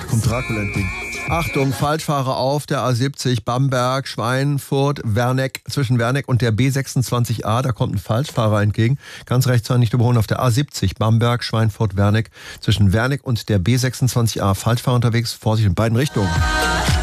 kommt Dracula entgegen. Achtung, Falschfahrer auf der A70 Bamberg, Schweinfurt, Werneck, zwischen Werneck und der B26a, da kommt ein Falschfahrer entgegen. Ganz rechts zwar nicht überholen, auf der A70 Bamberg, Schweinfurt, Werneck, zwischen Werneck und der B26a, Falschfahrer unterwegs, Vorsicht in beiden Richtungen.